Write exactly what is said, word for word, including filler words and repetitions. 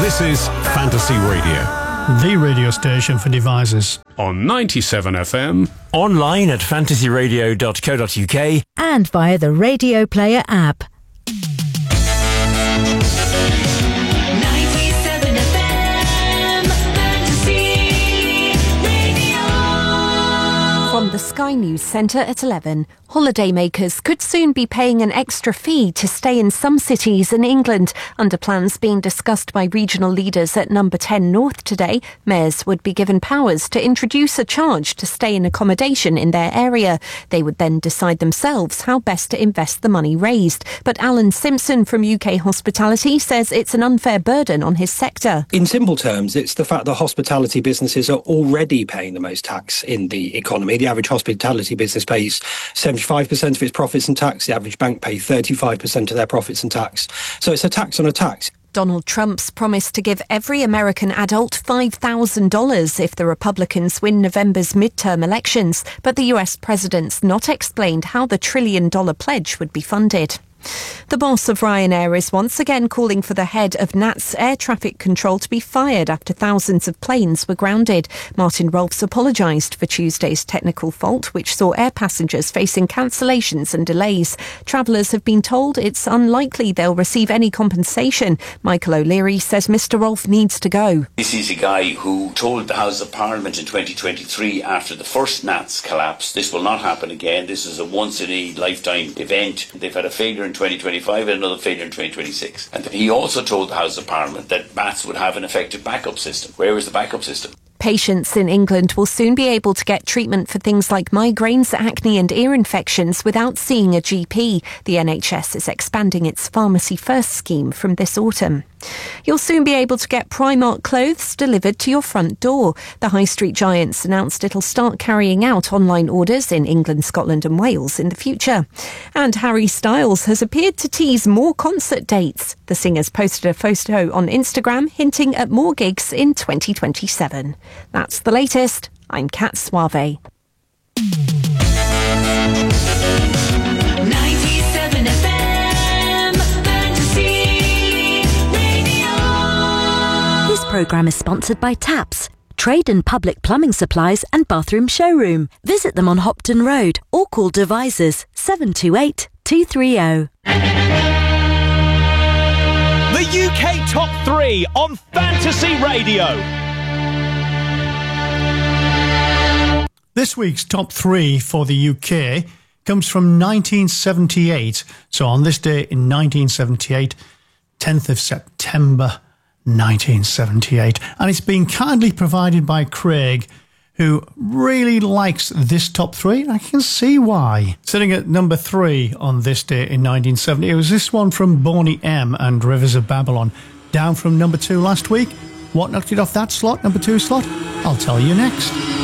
This is Fantasy Radio, the radio station for devisers. On ninety-seven F M, online at fantasy radio dot co dot uk, and via the Radio Player app. ninety-seven F M, Fantasy Radio. From the Sky News Centre at eleven. Holidaymakers could soon be paying an extra fee to stay in some cities in England. Under plans being discussed by regional leaders at Number ten North today, mayors would be given powers to introduce a charge to stay in accommodation in their area. They would then decide themselves how best to invest the money raised. But Alan Simpson from U K Hospitality says it's an unfair burden on his sector. In simple terms, it's the fact that hospitality businesses are already paying the most tax in the economy. The average hospitality business pays seventy-five percent of its profits in tax. The average bank pays thirty-five percent of their profits in tax. So it's a tax on a tax. Donald Trump's promised to give every American adult five thousand dollars if the Republicans win November's midterm elections, but the U S president's not explained how the trillion-dollar pledge would be funded. The boss of Ryanair is once again calling for the head of N A T's air traffic control to be fired after thousands of planes were grounded. Martin Rolfs apologised for Tuesday's technical fault, which saw air passengers facing cancellations and delays. Travellers have been told it's unlikely they'll receive any compensation. Michael O'Leary says Mr Rolfe needs to go. This is a guy who told the House of Parliament in twenty twenty-three, after the first N A T's collapse, this will not happen again. This is a once-in-a-lifetime event. They've had a failure in twenty twenty-five and another failure in twenty twenty-six. And he also told the House of Parliament that M A T S would have an effective backup system. Where is the backup system? Patients in England will soon be able to get treatment for things like migraines, acne and ear infections without seeing a G P. The N H S is expanding its Pharmacy First scheme from this autumn. You'll soon be able to get Primark clothes delivered to your front door. The high street giants announced it'll start carrying out online orders in England, Scotland and Wales in the future. And Harry Styles has appeared to tease more concert dates. The singer's posted a photo on Instagram hinting at more gigs in twenty twenty-seven. That's the latest. I'm Kat Suave. ninety-seven F M, Fantasy Radio. This programme is sponsored by Taps, trade and public plumbing supplies and bathroom showroom. Visit them on Hopton Road or call Devisers seven two eight, two three zero. The U K Top three on Fantasy Radio. This week's top three for the U K comes from nineteen seventy-eight. So on this day in nineteen seventy-eight, tenth of September nineteen seventy-eight. And it's been kindly provided by Craig, who really likes this top three. I can see why. Sitting at number three on this day in nineteen seventy, it was this one from Boney M and Rivers of Babylon. Down from number two last week. What knocked it off that slot, number two slot? I'll tell you next.